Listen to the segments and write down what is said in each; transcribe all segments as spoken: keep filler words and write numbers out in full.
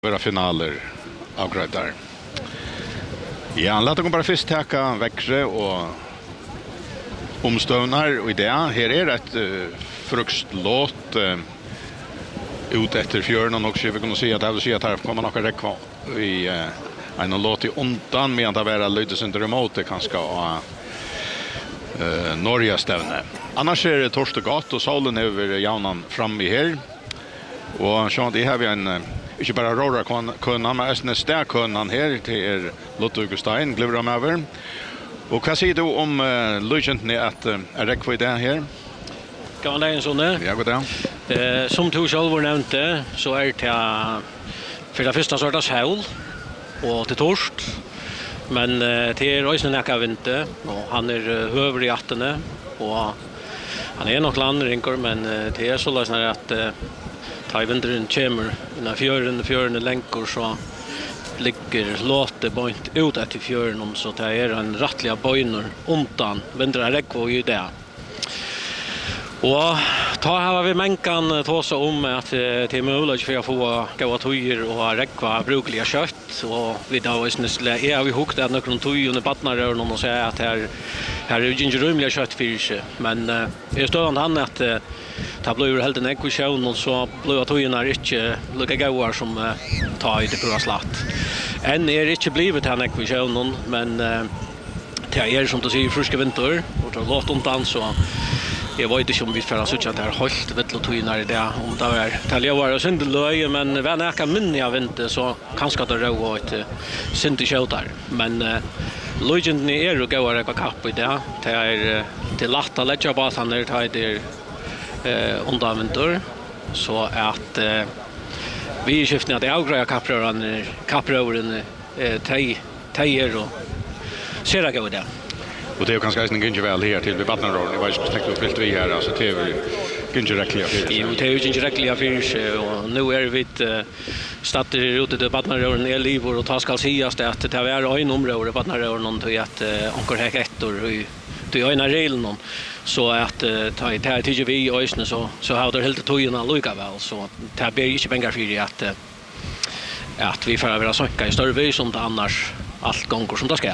Våra finaler avgradar. Ja, låt oss bara först tacka växre och omstövnar och det här är ett uh, fruktlåt uh, ut efter fjörden också. Vi kan se att det vill säga att här kommer några räckva i uh, en låt i ontan med att vara lite sen remote kanske och uh, Norge stävne. Annars är det torsdag gott och solen över jaunan fram i här. Och så det har vi en uh, inte bara råra kunnan, men även stäkunnan här till Lotte Augustein, glömmer de över. Och vad säger du om uh, Lugenten att uh, är det kvar i det här? Kan man lägga en sån där? Ja, god dag. Eh, som du själv nämnde så är det uh, för det första sortens häl och till torsk. Men uh, till är också näka vinter och han är uh, höver i attene och han är nog landrinkor men uh, det är så lösnar att uh, ta vintern kommer när fjörden fjörden länkor så ligger låte point ut efter fjörden så det är en rättliga bojner ontan vintrar räckvo ju det. Och ta har vi mänkan tåsa om att till möjligt för att få gåa tojer och räckva brukliga kött och vi då snäsle är vi hukt att några tojer under partner och någon säger att här här är ju inte rumliga kött för sig men är stående han att ta blir helt en ekvation och så blir tojerna inte lika goda som ta i det på slatt. Än är det inte blivit en ekvation men det är som du säger friska vinter och det låter ontan så jag vet inte om vi får så att det är helt vitt och tojerna i det om det är taljoar och syndelöje men vem är kan minna vinter så kanske det rå ett synte skjutar men Lugenten är och går att kapp i det det är till lätt att lägga på han där tar det eh under vinter så att eh, vi skiftar att avgöra kappröran kapprören eh tej tejer och ser det går det. Och det är kanske inte inte väl här till debatten då. Det var ju täckt upp vilt vi här alltså T V inte räckliga för. Jo, det är ju inte räckliga för och nu är vi ett startar ute debatten då är liv och ta skall sägas det att det är en område debatten då någon till att onkel häck ettor och det är en regel någon så att ta det här tycker vi i ösnen så så har det helt tojerna lika väl så det blir inte pengar för att att vi får vara söka i större vis som det annars allt gånger som det ska.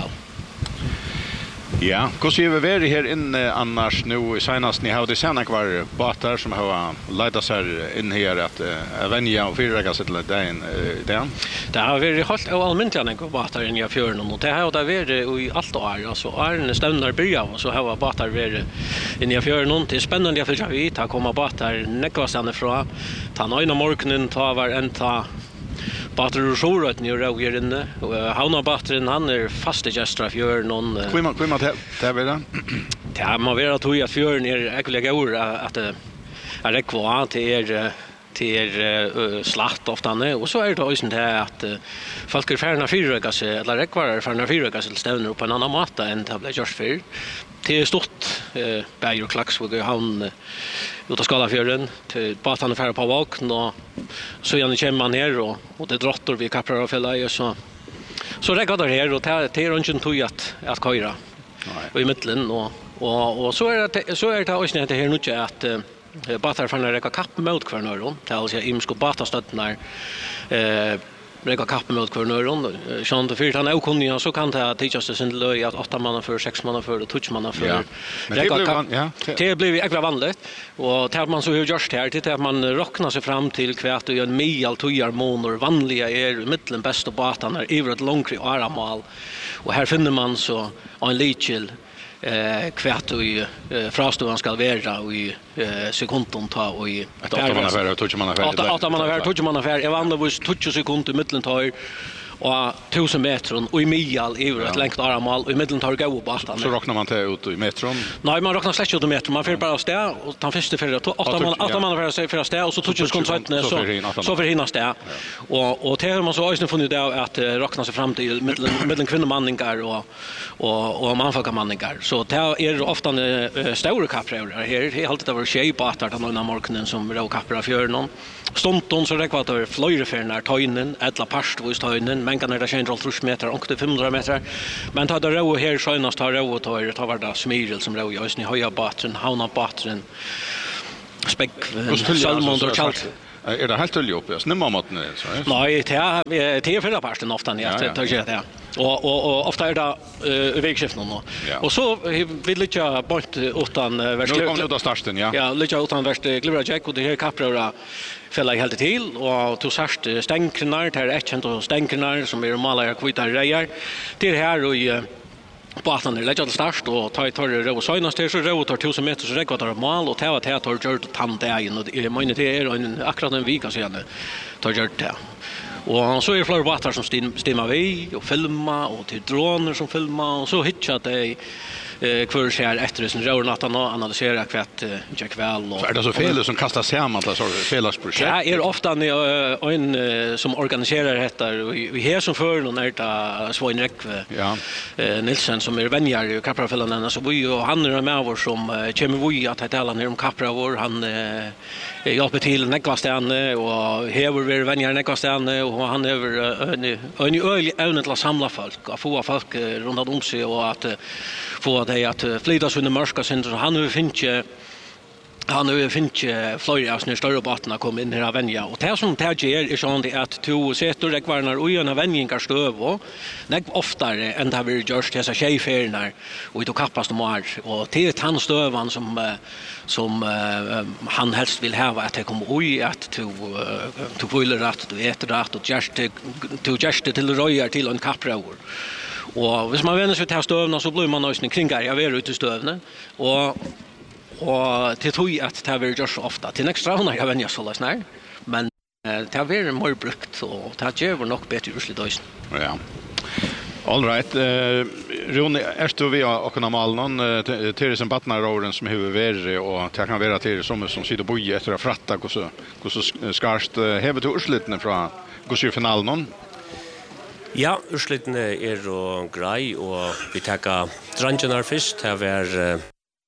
Ja, hur ser vi väl här inne annars nu senast ni hade sen kvar båtar som har ledat sig in här att uh, vänja och fyrräga sig till den den. Det har varit helt allmäntligen en båtar in i fjörden och det har det varit i allt år alltså är stämnar börja och så har båtar varit in i fjörden det är spännande för jag vet att komma båtar nekvasan ifrån ta nöjna morgonen ta var en ta Batter och såret ni röger inne och Hauna batteren han är fasta gäster av fjörden någon Kvimma kvimma där vill det. Ja, man vill att toja fjörden är äckliga år att är räckva till er till er slatt ofta och så är det också det att folk är färna fyrröka sig eller räckvar färna fyrröka sig stävner på en annan mat än det blir just för det är stort eh Berg och Klax och han ut av Skalafjörden till båtarna färra på vakn och så igen kommer man här och och det drottor vi kappar och fälla så så räcker det här och det är inte tog att att köra och i mitten och och och så är det så är det också det här nu att eh, båtar färna räcka kapp mot kvarnöron till alltså imsko båtastöttnar eh Räcka kapp mot kvarnöron sånt för han är kunnig så kan det tyckas sen löj att åtta man för sex man för och touch man för räcka kapp ja det blir ju extra vanligt och tar man så hur just här till att man rocknar sig fram till kvärt och en mil tojar månader vanliga är i mitten bästa båtarna över ett långt aramal och här finner man så en lichel eh kvärt och i frastovan ska vara och i sekunden ta och i åtta man affär och touch man affär åtta man affär touch man affär är vanligtvis touch sekunder mitten tar och tusen meter och i mil över ett långt aramal och i mitten tar gå båtarna så räknar man till ut i metron. Nej man räknar släkt ut i metron man får bara stä och ta första för åtta man åtta man affär sig för stä och så touch sekunder så så för hinna stä och och till man så har ju funnit det att räkna sig fram till mitten mitten kvinnomanningar och och och manfolkamanningar så det är ofta stora kapprör här är alltid över tjejbåtar på någon morgonen som rå kappar fjörden stundon så räcker det flöjrefernar tajnen alla pastvus tajnen men kan det känna runt meter och fem hundra meter men tar det rå här skönast tar rå och tar tar var det smyrel som rå just ni höja båten hauna båten späck salmon och kallt Är det helt tullig upp? Jag snimma mot det så. Nej, det är det är förra parten ofta ni att ta det där. Och och och ofta är det uh, vägskiften nu. Och så vill jag bort utan värst. Nu kommer det ut starten, ja. Ja, lite utan värst glura jack och det här kaprora fälla helt till och to särst stänknar där är känt och stänknar som är normala kvita rejer. Det här och på att han lägger det start och tar tar det och så nästa så ro tar tusen meter så det går att mål och ta att här tar gjort tant där och i mina det är en akkurat en vecka sedan tar gjort det. Och så är det flera båtar som stämmer vi och filma och till droner som filmar och så hittar det eh kvar så här efter sen rör natten och analysera kvart Jack väl och så är det så fel som kastar samman så felarsprojekt. Ja, är ofta en som organiserar detta vi här som för någon är Svein Rekve. Ja. Eh Nilsen som är vänjar i Kaprafällan så vi och han är med oss som kommer vi att ta alla ner om Kapra vår han eh hjälper till Näckvastan och häver vi vänjar Näckvastan och han över en en öl även att samla folk och få folk runt om sig och att få det att flytta sig under mörka sen så han nu finns han nu finns flyga av större båtarna kom in här vänja och det som det ger är sånt att två sätter det kvarnar och en vänjingar stöv och näck oftare än det vi just dessa tjejfärnar och då kappas de här och det är tandstövan som som uh, han helst vill ha att det kommer oj att to to fyller rätt och äter rätt och just to just till röjar till en kapraur. Och hvis man vänder sig till stövna så blir man nästan kringar jag är ute i stövna och och till tror att det blir just ofta till extra när jag vänjer så läs när men det har varit mer brukt och det gör nog bättre urslut då. Ja. All right. Uh, Rune, är du vi och kunna mal någon uh, till sen partneråren som hur värre och det kan vara till som som sitter på efter att fratta och så och så skarst uh, hävet urslutna från går finalen. Ja, urslutna är och grej och vi tar drangenar först här var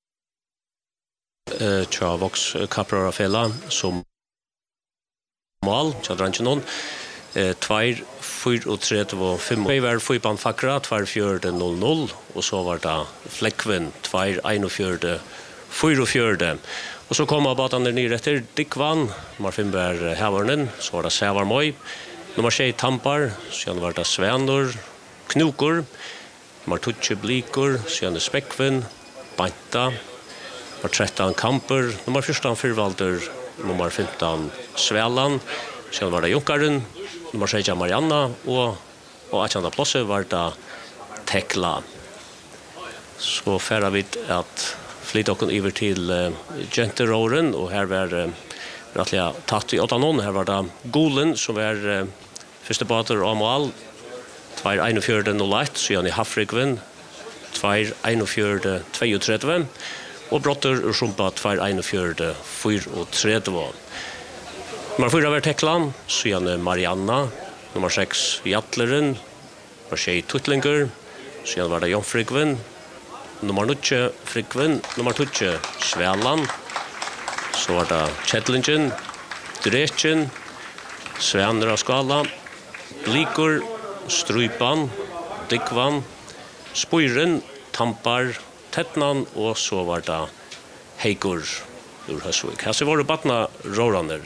eh Charvox Capra Fella som mål så drangenon eh två fyra och tre och fem vi var fyra på fackra två fyra noll noll och så var det Fläckven två en fyra fyra fyra och så kommer båten ner efter Dickvan nummer fem var Havarnen så var det Sävarmoj nummer sex Tampar sen var det Svänor Knokor nummer tjugo Blikor sen Späckven Banta var tretton Kamper nummer fjorton Fyrvalder nummer femton Svälan sen var det Jonkaren nummer sex Marianna och och att andra platser var det Tekla så färra vi att flytta och över till uh, Genteroren och här var uh, rättliga tatt i åttanon här var det Golen som var uh, första båter om all två en fyra noll ett så i Hafrikven två en fyra tvåogtrettio och brotter ur Sumpa två en fyra fyrtiotre. Nummer fyra var Teklan, sen Marianna, nummer sex Jattleren, nummer sju Tuttlinger, sen var det Jonfrikven, nummer nio Frikven, nummer tjugo Svälan, så var det Kettlingen, Drechen, Svänra Skala, Blikor, Strypan, Dickvan, Spyren, Tampar, Tettnan och så var det Heikor ur Hösvik. Här så var det Batna Rorander.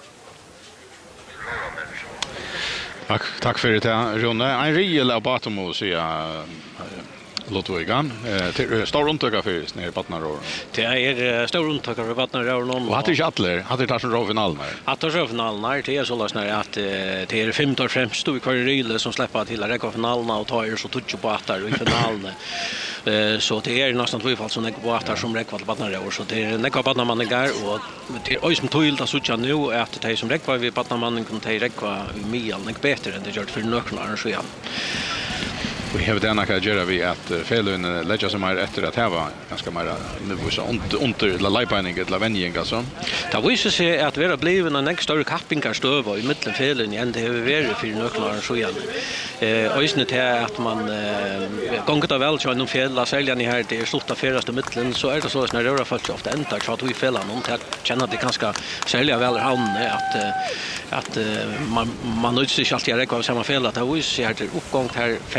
Tack, tack för det här, Rune. En rejäl av Batomo, säger jag. Lotvigan. Eh, stor undtaka för nere i Batnaråren. Det är stor undtaka för Batnaråren. Och hade inte Atler, hade inte tagit en finalen där. Att ta finalen det är så läsnar att det är femton främst i kvar som släpper till att räcka finalen och tar så touch på att i finalen. Eh så det är nästan två fall som på att som räcker till Batnaråren så det är näka Batnamannen och det är som toil att sucha nu att det som räcker vi Batnamannen kan ta räcka mer än bättre än det gör för nökna arrangera. Vi har det näka göra vi att Felun lägger sig mer efter att ha ganska mer nu så under la lajpining eller vänjing alltså. Det visar sig att vi har blivit en nästa större kappingar stöva i mitten Felun igen det har varit för nöklar så igen. Eh och isnet är att man eh, gånget av väl så inom fjälla säljan i här det är slutta färaste mitten så är det så att när det rör folk ofta ända så att vi fällan om att känna det ganska sälja väl han att att man man utser sig alltid räcka av samma fälla att det visar sig att uppgång här färra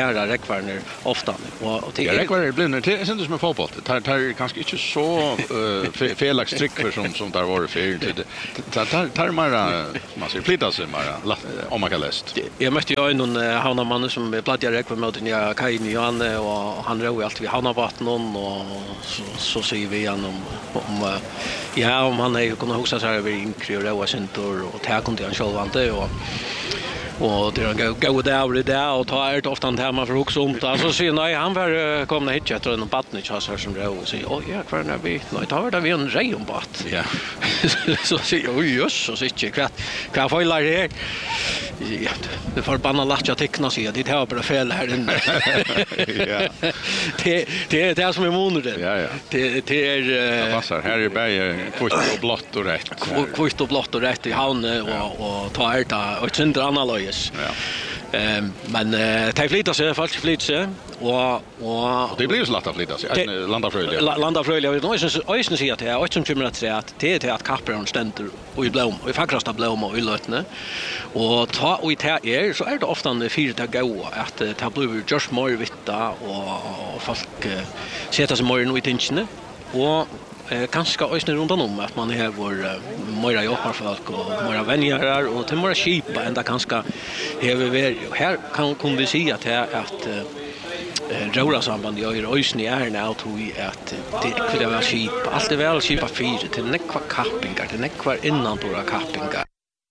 rekvarner ofta. Och det är rekvarner blir det är inte som en fotboll. Det tar kanske inte så felaks trick som som där var för det tar tar mera man ser flytta sig mera om man kan läst. Jag mötte ju någon havnaman som plattjar rekvar mot den Kain Johan och han rör ju allt vi havnavatten och så så ser vi igen om om ja om han är ju kunna huxa sig över inkry och roa center och ta kunde han själv inte och och det är gå gå där där och ta är ofta han man för huxa om det så ser nej han var komna hit efter en batten i chassar som rå och säger oj ja kvar när vi nej tar det vi en rej om batt ja så säger oj just så sitter kvart kan få lära det ja det får bara latcha teckna sig det har bara fel här inne ja det det är det som är månaden ja ja det det är passar här är bäj kvitt och blått och rätt kvitt och blått och rätt i havn och och ta allt och syndra analys ja Ehm men eh ta flytta sig falsk flytt sig och och det blir ju slatt att flytta sig landa fröliga landa fröliga och nu så ösnen ser att det är som kommer att säga att det är att kapper ständer och i blom och i fagrasta blom och i lötne och ta och i ta är så är det ofta en fyra gå att ta blir just mer vitta och folk sätter sig mer nu i tinchne och Eh, ganska ösna runt om att man har vår uh, mera jobbarfolk och mera vänner och till mera skipa ända ganska har vi här kan kan vi se att det är att uh, röra samband jag är ösna är när att vi att det skulle vara skip allt är väl skipa fyra till nekva kappingar till nekva innan våra kappingar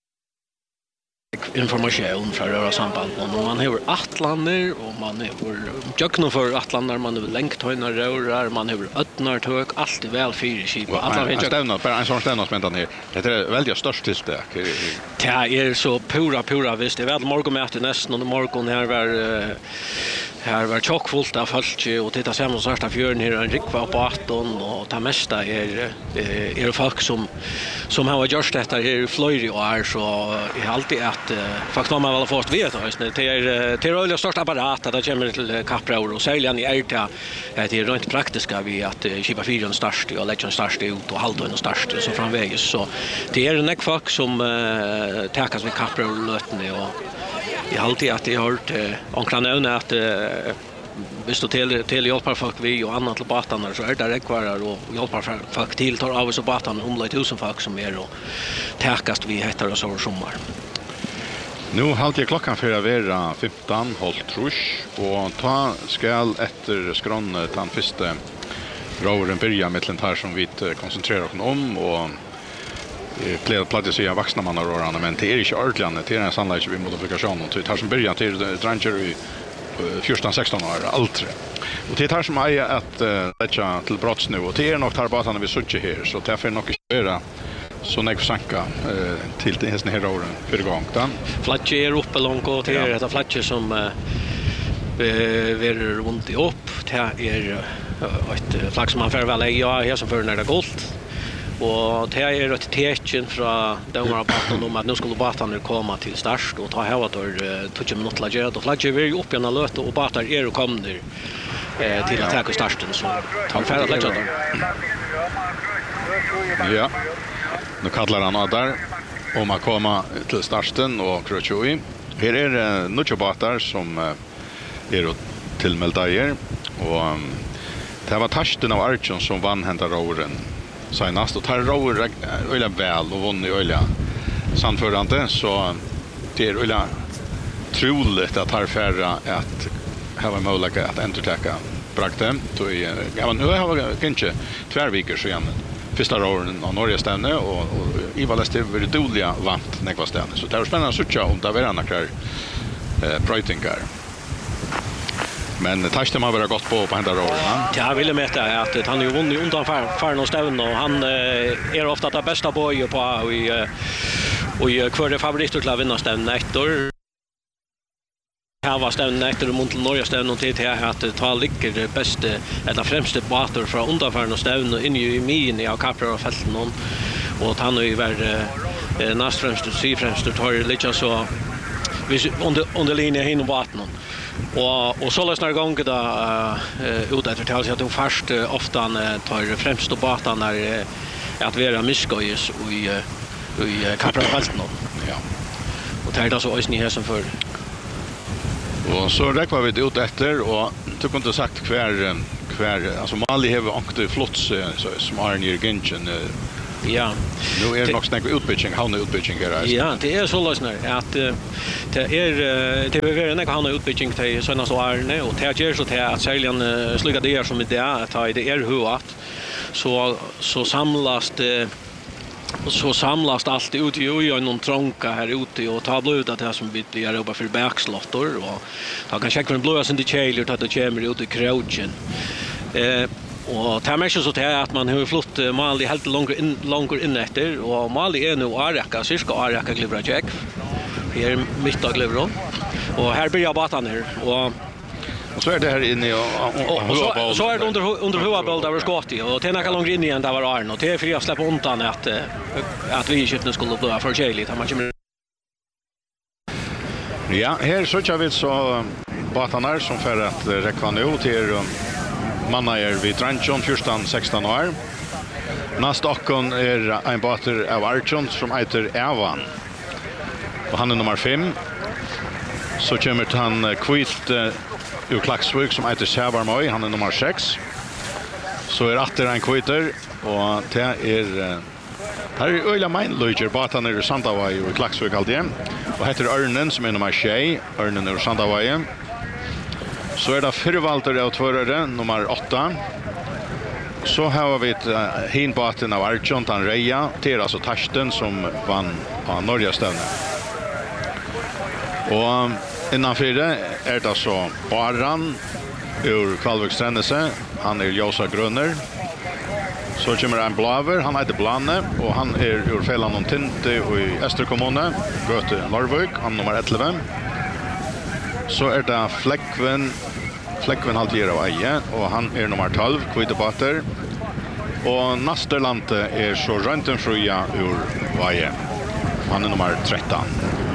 information från röra samband och man har atlander och man har jökna för atlander man har längthöjnar rörar man har öttnar tök allt är väl fyra skip alla vet stämma bara en sån stämma spänt ner det är väldigt störst tillstak det är så pura pura visst det är väl morgonmöte nästan och morgon här var här var chockfullt av folk och titta samman svarta fjörn här en rikva på atton och ta mesta är är folk som som har gjort detta här i Flöjri och är så är alltid att faktiskt man väl först vet det är det är öliga största apparat att det kommer till kappraur och säljan i ärta att det är rent praktiska vi att skipa fyren starst och lägga en starst ut och halva en starst och så framvägs så det är en folk som uh, täckas med kappraur lötne och jag har alltid att jag har hört eh, omkring nämna att eh, visst då till till hjälpar folk vi och annat till båtarna så är det rekvarar och hjälpar folk till tar av oss och båtarna om tusen folk som är och täckast vi heter och så sommar. Nu halt jag klockan för att vara femton halt trusch och ta skall efter skron den första råren börja med den här som vi koncentrerar oss om och Play platte sig av vuxna mannar och men det är inte ordentligt det är en sannolikt vi modifikation och det här som börjar till dranger i fjorton sexton år allt och det här som är att lägga till brotts nu och det är nog tar bara när vi söker här så därför nog göra så när vi sanka till den här åren för gång då flatche är uppe långt och det är ett flatche som är runt i upp det är ett flax som man för väl ja här som för när det golt och det är ett tecken från domar båten om att nu skulle båtarna komma till start och ta här att tjugo minuter lager och flaggar vi upp igen och löta och båtar är och kommer eh till att ta starten så tar färdigt lägga där. Ja. Nu kallar han där om att komma till starten och Krochui. Här är det några båtar som är tillmälda er och det var Tarsten av Archon som vann hända råren senast och tar råren öliga väl och vann i öliga samförande så det är öliga troligt att här färra att ha möjlighet att entertäcka brakte så ja men nu har vi kanske två veckor så igen första råren av Norge stänne och, och Ivar Lester var dåliga vant nekva stänne så det är spännande att se om det är några eh, bröjtingar. Men Tarsten har varit gott på på hända rollen. Jag ville mäta att han är ju vunnit undan för någon stävn och han är ofta det bästa boy på och i och i kvar det favoriter till att vinna stävn efter. Här var stävn efter mot till Norge stävn och till att ta ligger det bästa eller främste båtar från undan för någon stävn och in i min av kaprar och fälten och han är ju väl näst främst och sy främst tar lite så vi under under linjen hin och vattnet. Och och så lösnar gång då uh, ut efter tal så att de först uh, ofta uh, tar främst och båtar när uh, att vara myskojs och i uh, i uh, kaprafälten. Ja. Och det är då så ösni här som för Och så räkvar vi det ut efter och du kunde sagt kvar kvar alltså Mali har också flott så som är ner gingen. Ja. Nu är det nog snack utbildning, how nu utbildning är. Ja, det är så lösnar att det är det behöver en han utbildning till såna så är och det gör så till att säljan sluga det som det är att det är hur att så så samlas det så samlas allt ut i någon trånka här ute och ta blod att det som vi blir jobba för backslottor och ta kan checka för blåa sen det chailer att det kommer ut i crouchen. Eh och det är så till att man har flott Mali helt långt in långt in efter och Mali är nu Araka cirka Araka glibra check. Här mitt av glibron. Och här börjar batan här och och så är det här inne och, och, och, och så, så är det under under huvudboll där var skott i och tänka långt in igen där var Arn och det är för att släppa undan att att vi inte skulle bli för chailigt han kommer. Ja, här så kör vi så batarna som för att räcka nu till manna är vid Tranchon fjorton sexton år. Nästa åkon är en bater av Archon som heter Evan. Och han är nummer fem. Så kommer han kvitt ur Klaxvik som heter Sävarmöj. Han är nummer sex. Så är åter en kvitter och det är här är öliga mindlöjger batarna ur Sandavai och Klaxvik alltid. Och heter Örnen som är nummer tjej. Örnen ur Sandavai. Så är det fyrvalter av tvörare, nummer åtta. Så har vi ett uh, hinbaten av Archon, han Reja, till alltså Tarsten som vann på Norgestävne. Och innanför det är det så Baran ur Kvalvikstränelse, han är Ljosa Grunner. Så kommer en Blaver, han heter Blanne och han är ur Fällan och Tinte i Österkommune, Göte Norrvik, han nummer elva. Så är det Fläckven Fläckven halvtid av Eje och han är nummer tolv, Kvitebater. Och Nasterlante är så Röntenfruja ur Vaje. Han är nummer tretton.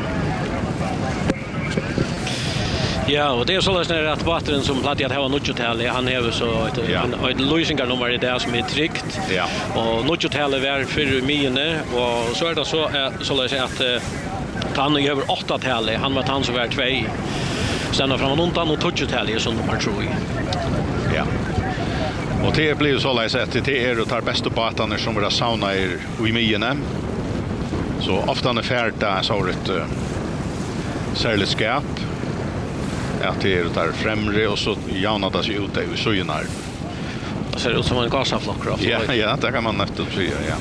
Ja, och det är så lösnar att bateren som platt att ha nutjotel, han har så ett ja. ett lösningarnummer i det som är tryckt. Ja. Och nutjotel är för mine och så är det så så lösnar att han är över åtta tal, han var han som var två. Sen fram undan och touchhotel som nummer tre. Ja. Och det blir ju så läs att det är att ta bästa batarna som våra sauna är i mine. Så ofta när färda så har ett uh, särskilt skap. Att det är där främre och så jauna det sig ut i söjnar. Det ser ut som en gasaflock. Ja, ja, det kan man nästan säga, ja.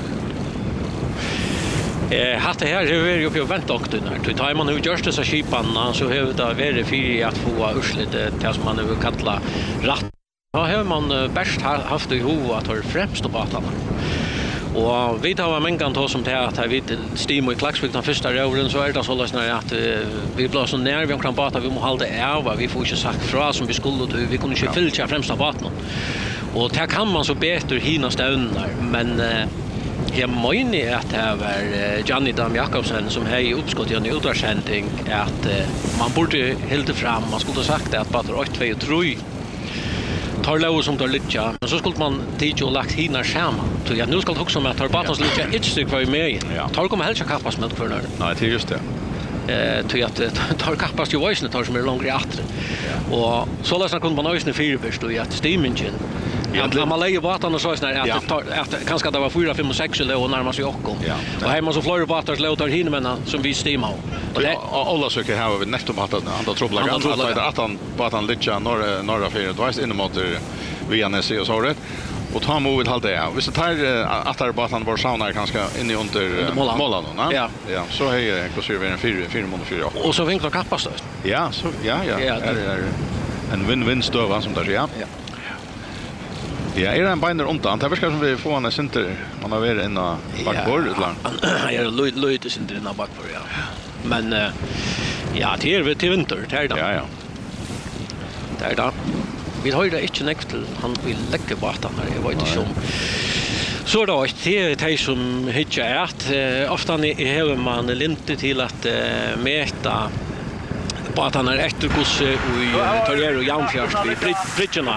Eh, hatt här är ju uppe och vänta också när. Då tar man nu just dessa skipan så har det varit för att få urslit det som man nu kallar rätt. Ja, har man bäst haft i huvud att ha främst på batarna. Och vi tar en gång som det att vi Stim i Klaxvik den första åren så är det så lösnar att vi blir så när vi kan bata vi måste hålla av vi får inte sagt fra som vi skulle vi kunde inte fylla främsta batarna. Och det kan man så bättre hina stävnar men jag menar att det var Johnny Dam Jakobsen som hej uppskott i en utdragssändning att man borde helt fram man skulle ha sagt att bara åtta två och tre tar lov som tar lycka men så skulle man tidigt och lagt hina samman så jag nu ska också om att tar batons lycka ett stycke var med tar kommer helst kappas med för när nej det är just det eh till att tar kappas ju voice tar som är långt åter och så läsna kunde man ösna fyra bäst och att steamingen ja, när man lägger batarna så snär att ja. det att kanske det var fyra fem och sex eller och närmar sig också. Ja. Och hemma så flöjer batar låter hinmännen som vi steam av. Och det alla söker här över netto batar andra trubblar att att han batan lycka norra norra fyra då är inne mot V N S och så rätt. Och ta mot allt det. Visst det tar att där batan var sauna kanske inne under mollan va? Ja. Ja, så är det inklusive en fyra fyra månader fyra. Och så vinklar kappas då. Ja, så ja ja. Är det en win-win stöva som där ja. Ja. Ja, är det en binder undan? Det verkar som vi får en center. Man har varit inne bakbord ett långt. Ja, är lite center inne bakbord, ja. Men ja, det är till vinter, det är det. Ja, ja. Det är det. Vi har ju det inte näkt till han vill lägga batan här, jag vet inte om. Så då, det är det som hittar är att ofta har man linte till att mäta batan är efter kus och tar och jamfjärst vid bridgerna.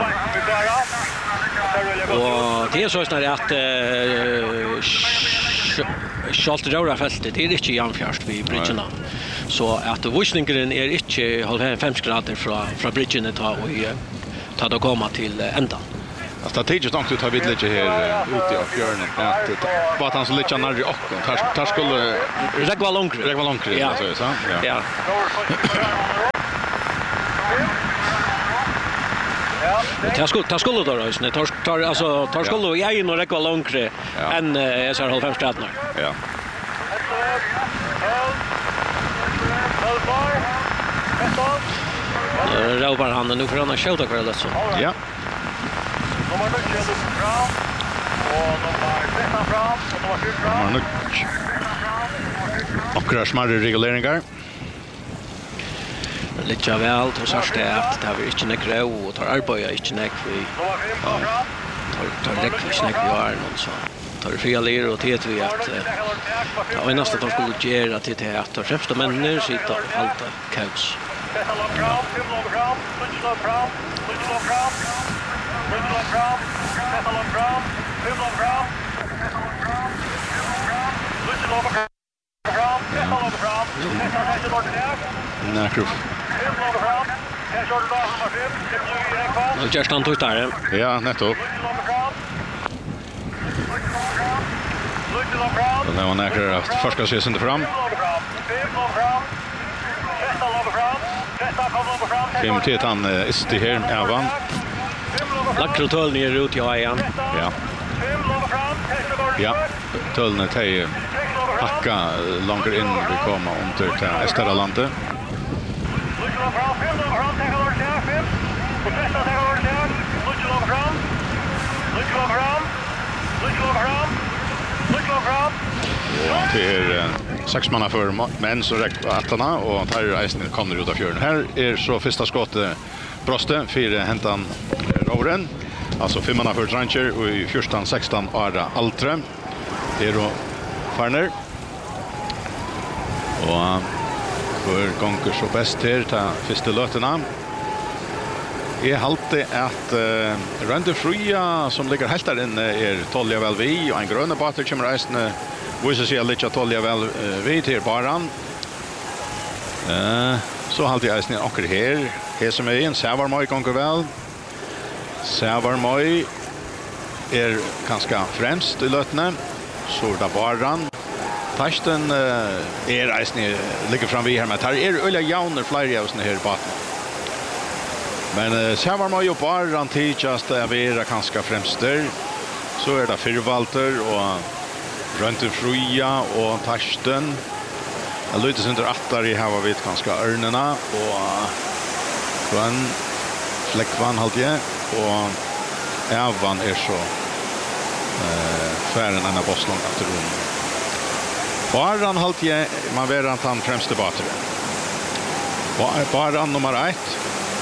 Och det är så snarare att uh, Schalt Röra fältet det är inte jämförst vid bridgerna. så att visningen är inte fem grader från från bridgen ta och ta då komma till ända. Alltså det är just också att vi lite här ute av fjörnen att bara han så lite närmare och tar tar skulle regva långt regva långt ja så så ja tar skulle tar skulle då alltså tar tar alltså tar skulle jag in och regva långt än är så halvfem grader ja Råbar han nu för han har skjutit kvar det så ja Nummer nio Lukas fram och nummer tretton fram och nummer fjorton nummer nio och smärre regleringar lite väl då så att det har vi inte nekra och tar arbeta inte nek vi tar tar nek vi snack vi har någon så tar för ler och det vi att ja vi nästan skulle göra till det att de främsta männen sitter allt kaos Näkruf. Nu just han tog där. Ja, nettopp. Och när man näkrar att första sig sen fram. Fem till han är det här Evan. Lackro töll ner ut jag igen. Ja. Ja, töllen är hacka långt in vi kommer under till Esteralante. Ja, det är sex manna för män så räcker attarna och tar reisen kommer ut av fjörden. Här är så första skottet broste för hentan Rovren. Alltså fem manna för Trancher och i fjorton sexton Ara Altre. Det är då Farner. Och för gånger så bäst här ta första löterna. Jag halte att uh, Rande Fria som ligger helt där inne är tolja väl vi och en gröna batter kommer resten visar sig lite tolja väl uh, vi till baran. Uh, så halte jag resten och här här som är en Savarmoj gånger väl. Savarmoj är ganska främst i lötene. Så där baran. Tasten uh, är resten ligger fram vi här med här är öliga jauner flera av såna här batten. Men uh, så var man ju bara antijast att vara ganska främster. Så är det Fyrvalter och Rönte Fria och Tarsten. Jag lyder under attar i här var vi ganska örnerna och Kvann, Fläckvann halt jag och Ävan är så uh, färren än av Boslång efter rum. Baran halt jag, man vet att han främste batere. Baran nummer ett.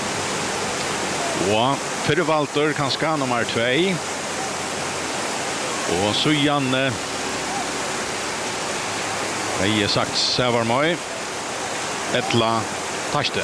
Och Fyrvalter kanske nummer två. Och så Janne. Det är sagt Savarmoj. Ettla Tarsten.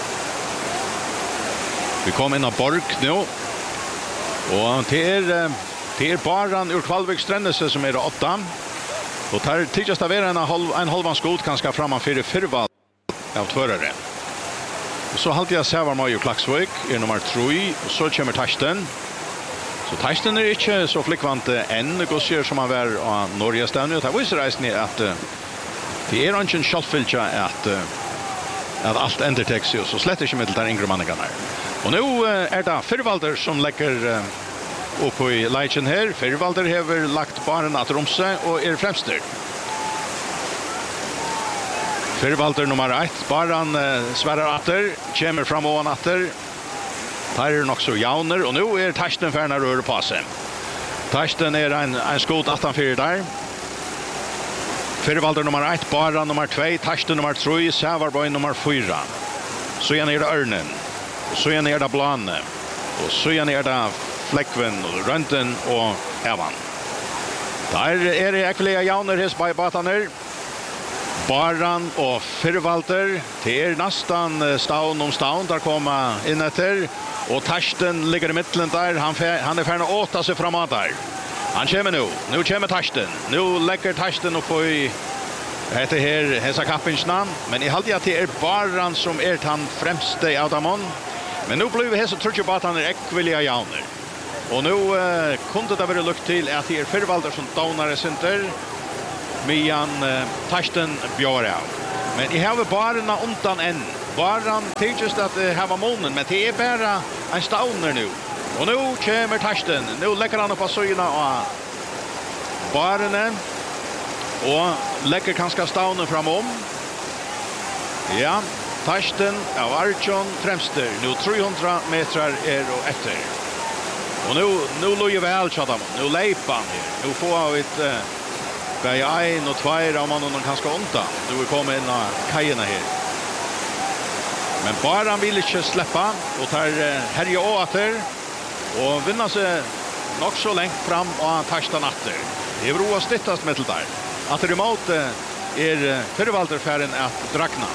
Vi kom in av Borg nu. Och det är, det är Baran ur Kvalvik Strännese som är åtta. Och tar tidigast av en, halv, en halvan skot kanske framför Fyrvalter av tvörare. Så halte jag Savarmoj och Klaxvik är nummer tre och så kommer Tarsten. Så Tarsten är inte så flickvante än gossier som han var av Norge ständigt. Det visar reisen att uh, det är inte en självfylltja att, uh, att allt ändrar sig så slätt inte med de yngre manningarna. Och nu uh, är det Fyrvalter som lägger uh, upp i leitjen här. Fyrvalter har lagt baren att romse och är främster. Fyrvalter nummer ett. Baran uh, svärrar atter. Kommer fram och atter. Tar är också jauner. Och nu är Tarsten färna rör på sig. Tarsten är en, en skot attanfyr där. Fyrvalter nummer ett. Baran nummer två. Tarsten nummer tre. Savarmoj nummer fyra. Så igen är det Örnen. Så igen är det Blane. Och så igen är det Fläckven och Rönten och Evan. Där är det äckliga jauner hos bajbataner. Baran och Fyrvalter. Det är nästan staun om staun. Där kommer in efter. Och Tarsten ligger i mitten där. Han, han är färdig att åta sig framåt där. Han kommer nu. Nu kommer Tarsten. Nu lägger Tarsten upp i Hette her hesa kappingsna, men jeg halte at det er Baran som er han fremste av dem. Men nu blir vi hesa trutjebatan er ekvelige jauner. Og nu uh, kunde det være lukt til at det er fyrvalder som daunare sinter, mian uh, Tarsten bjør av. Men jeg har Barana undan enn. Baran tidligst at uh, hava månen, men det er bare en stauner nu. Og nu kommer Tarsten, nu legger han opp av søyna av Barane, og legger kanskje staunen framom. Ja, Tarsten av Arjon fremster, nu tre hundre meter er og etter. Og nu, nu lujer vel tjadam, nu leipa han her. Nu får han et uh, bei ein og tveir av mannen kanskje onta. Nu er kommet inn av kajene her. Men bara han vil ikke släppa, og tar uh, herje og atter, og vinner seg nok så lengt fram, og han Tarsten atter. Det er roa stittast med til der. At det imot er fyrvalderfæren at drakna.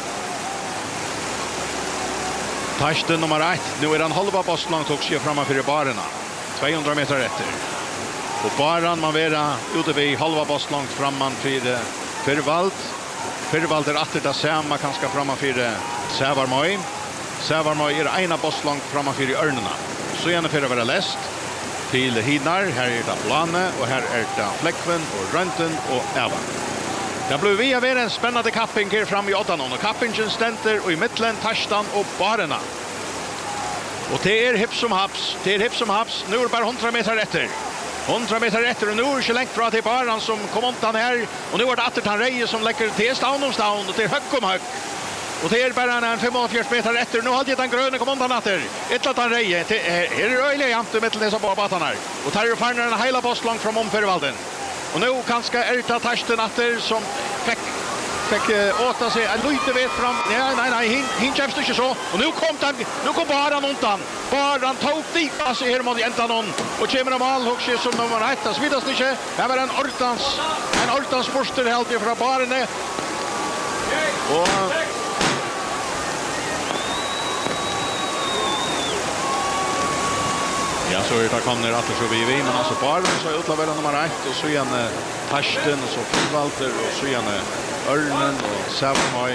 Tarsten nummer ett. Nu er han halva bostlangt og skjer framme for barena. tvåhundra meter etter. Og baran man vera ute vid halva bostlangt framme for fyrvald. Fyrvald er atter det samme kanskje framme for Sævarmøy. Sævarmøy er ena bostlangt framme for ørnena. Så gjerne for å være lest til Hidnar, her er det Plane, og her er det Flekkven, og Rønten, og Eva. Det ble vi av en spennende kapping her frem i Åttanon, og kappingen stenter, og i midtelen Tarstan og Barena. Og det er hipp som haps, det er hipp som haps, nå er det bare hundra meter etter. hundra meter etter, og nå er det ikke lengt fra til Baran som kom ontan her, og nå er det atter til Reie som legger til stavn om stavn, og til høgg om høgg. Og det er bare en femogfjørs meter etter. Nå hadde jeg den grønne kom ontan etter. Ett at han Reie. Det er øyelig jant i midtelen disse båtene her. Og tar jo farner en heila post langt fra omfyrvalden. Og nå kanskje er det Tarsten etter som fikk fikk uh, åta seg en lite vet fram. Nei, nei, nei, hin, hin kjemst ikke så. Og nå kom den, nå kom Baran ontan. Baran tok dit av seg her mot entanon. Og kommer av mal, også som nummer ett. Så vidast ikke. Det var en ortans, en ortans borster helt fra Barene. Og ja, så er det kommet ned etter så vi vi, men altså Baran så er utlaverer nummer ett, og så igjen uh, Tarsten, og så Fyrvalter, og så igjen uh, Ørnen, og Sævarmøy.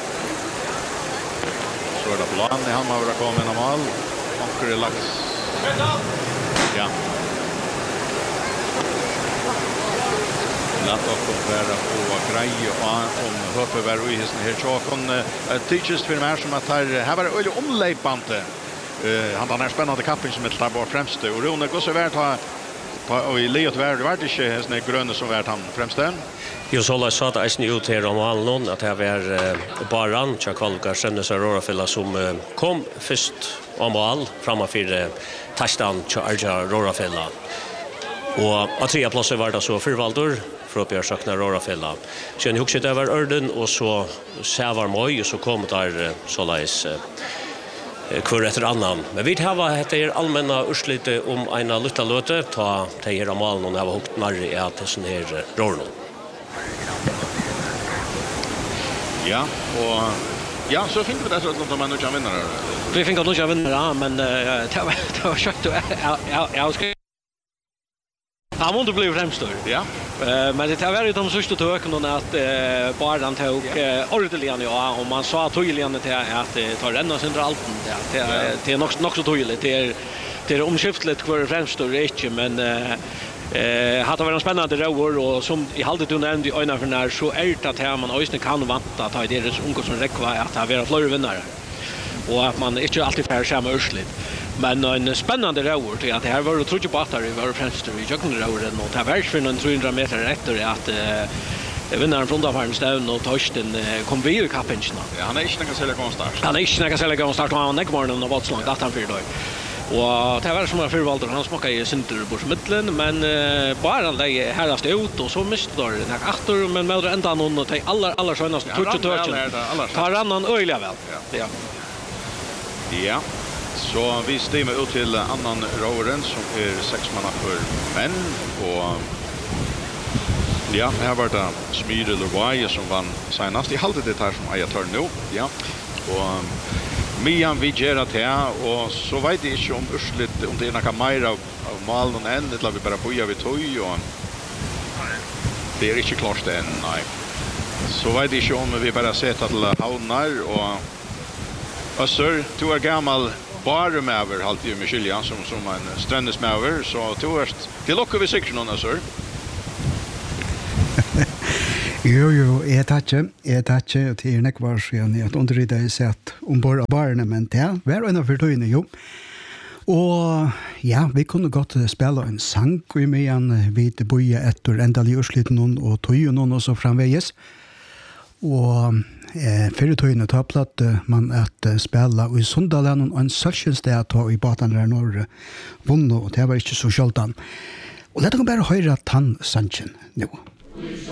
Så er det Plane, han må være kommet inn av mal. Anker er lagt. Ja. Latt okkom være på greie om Høpeberg og i hesten her. Så okkom uh, tidsest for meg som at her, her var det øyelig omleipante. Uh, han har en spennende kapping som er til vår fremste. Og Rune, hva så vært ha, og i livet vært, det var ikke sånne grønne som vært han fremste? Jo, så la jeg sa det eisen ut her om alle at det var uh, Baran, Tjakalka, Skjønnes og Rorafella, som uh, kom først om all, fremme for uh, Tarstan, Tjarja, Rorafella. Og av tre plasser var det så Fyrvaldur, fra Bjørsakna, Rorafella. Så jeg hukset det var Ørden, og så Sævarmøy, og så kom der uh, så la jeg kvar etter annan. Men vi har hette er allmänna urslite om en lutta løte, ta de her malen og har hukt narri er til sånne her rorno. Ja, og ja, så finner vi det sånn at man ikke vinner. Vi finner ikke vinner, ja, men uh, det var, det var kjøtt. Jeg har skrevet. Han måste bli fremstor. Ja. Uh, men det var ju de sista töken att uh, Baran tog uh, ordentligt ja, och man sa tydligen till att uh, ta renna sönder alten det det det är nog nog så tydligt det är det är omskiftligt kvar fremstor inte men uh, eh hade varit en spännande roer och som i halvt under ändå i ena för när så är det att här man ösnen kan vanta att ha det är unga som räcker att ha vara fler vinnare. Och att man inte alltid får samma urslit. Men en spännande roer till att det här var tror jag på att det var främst i joggen roeren och det var för en trehundra meter efter att eh vinnaren från Dafarn Stone och Torsten kom vi i kappen. Ja, han är inte någon sälja konstart. Han är inte någon sälja konstart och han är kvar någon vad slant att han för då. Och det var som en förvaltare han smakade i center på mitten men uh, bara det härast ut och så mistar den här åter men med ända någon och alla alla skönaste touch touch. Tar annan öliga väl. Ja. Ja. Så vi stämmer ut till annan roeren som är sex manna för män och ja, här var det Smyre Leroy som vann senast. I halvt det här som jag tar nu. Ja. Och Mian vi gör det här och så vet jag inte om urslit om det är några mer av, av malen än eller vi bara bojar vid tog och det är inte klart än, nej. Så vet jag inte om vi bara sett till Havnar och Össur, du är gammal bara med över halvtid med Kyljan som, som en strändes med över, så du är det lockar vi säkert någon Össur. Jo, jo, jag tackar, jag tackar till er nekvar siden att underrida är sett ombord av barnen, men det var en av förtöjene, jo. Og ja, vi kunne godt spela en sang i medan vi boja etter endelig ursliten og tøyen noen og så framveges. Og eh, før tøyene tar platt man at spela i Sundalen og en sølskjens det at i baten der når vunnet, og det var ikke så skjoldan. Og lett kan bare høre tann sannsjen nå.